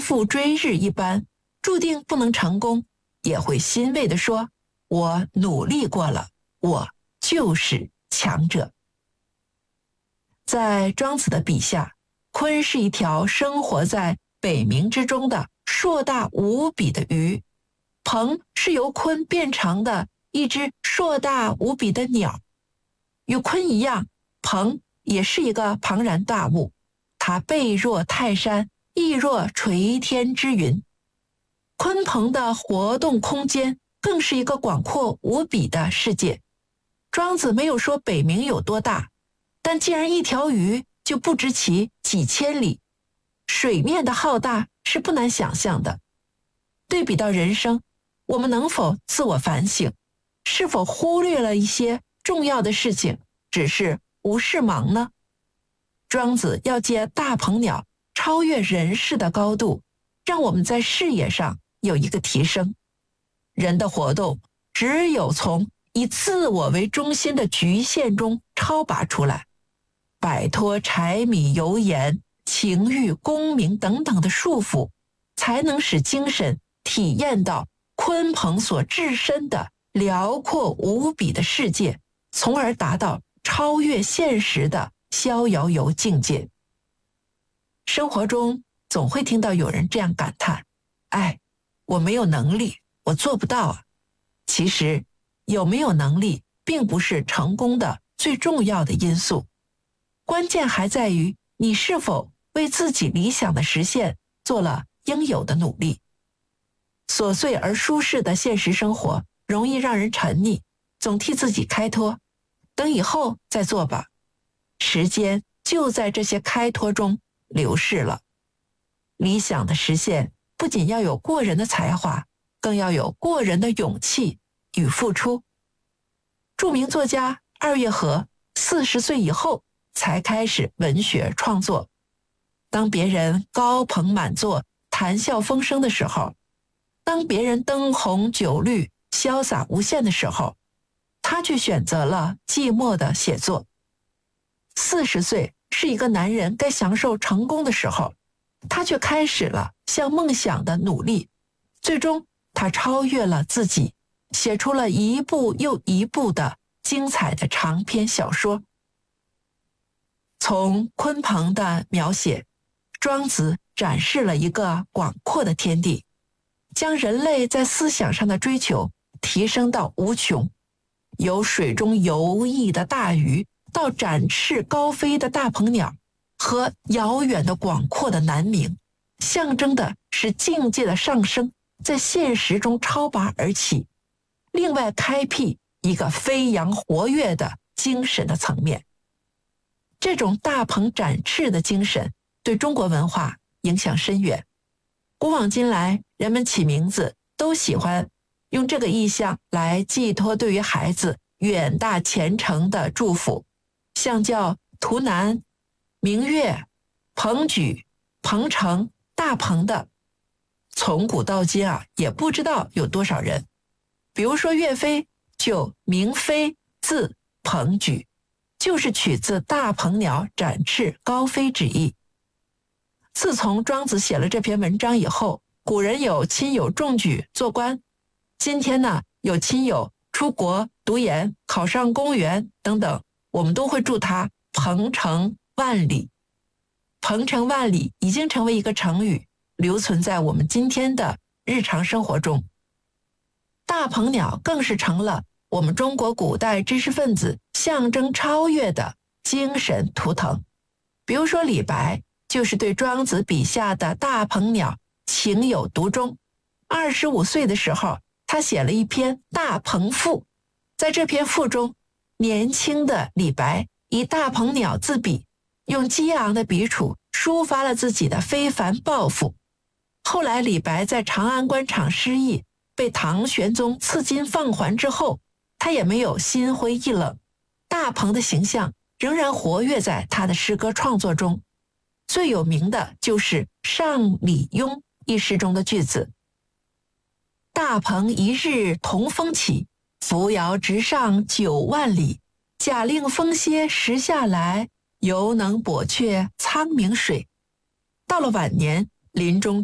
复追日一般，注定不能成功，也会欣慰地说：我努力过了，我就是强者。在庄子的笔下，鲲是一条生活在北冥之中的硕大无比的鱼，鹏是由鲲变成的一只硕大无比的鸟。与鲲一样，鹏也是一个庞然大物，它背若泰山，翼若垂天之云。鲲鹏的活动空间更是一个广阔无比的世界。庄子没有说北冥有多大，但既然一条鱼就不知其几千里，水面的浩大是不难想象的。对比到人生，我们能否自我反省，是否忽略了一些重要的事情，只是无事忙呢？庄子要借大鹏鸟超越人世的高度，让我们在视野上有一个提升。人的活动只有从以自我为中心的局限中超拔出来，摆脱柴米油盐、情欲、功名等等的束缚，才能使精神体验到鲲鹏所置身的辽阔无比的世界，从而达到超越现实的逍遥游境界。生活中总会听到有人这样感叹：哎，我没有能力，我做不到啊。其实有没有能力并不是成功的最重要的因素，关键还在于你是否为自己理想的实现做了应有的努力。琐碎而舒适的现实生活容易让人沉溺，总替自己开脱，等以后再做吧。时间就在这些开脱中流逝了。理想的实现不仅要有过人的才华，更要有过人的勇气与付出。著名作家二月河40岁以后才开始文学创作。当别人高朋满座、谈笑风生的时候，当别人灯红酒绿、潇洒无限的时候，他却选择了寂寞的写作。40岁是一个男人该享受成功的时候，他却开始了向梦想的努力。最终他超越了自己，写出了一部又一部的精彩的长篇小说。从鲲鹏的描写，庄子展示了一个广阔的天地，将人类在思想上的追求提升到无穷。由水中游弋的大鱼，到展翅高飞的大鹏鸟，和遥远的广阔的南冥，象征的是境界的上升，在现实中超拔而起，另外开辟一个飞扬活跃的精神的层面。这种大鹏展翅的精神对中国文化影响深远。古往今来，人们起名字都喜欢用这个意象来寄托对于孩子远大前程的祝福，像叫图南、明月、鹏举、鹏程、大鹏的，从古到今也不知道有多少人。比如说岳飞就名飞字鹏举，就是取自大鹏鸟展翅高飞之意。自从庄子写了这篇文章以后，古人有亲友中举做官，今天呢有亲友出国读研、考上公务员等等，我们都会祝他鹏程万里。鹏程万里已经成为一个成语，留存在我们今天的日常生活中。大鹏鸟更是成了我们中国古代知识分子象征超越的精神图腾。比如说李白就是对庄子笔下的大鹏鸟情有独钟。25岁的时候，他写了一篇《大鹏赋》。在这篇赋中，年轻的李白以大鹏鸟自比，用激昂的笔触抒发了自己的非凡抱负。后来李白在长安官场失意，被唐玄宗赐金放还之后，他也没有心灰意冷，大鹏的形象仍然活跃在他的诗歌创作中。最有名的就是《上李邕》一诗中的句子：大鹏一日同风起，扶摇直上9万里。假令风歇时下来，犹能簸却沧溟水。到了晚年，临终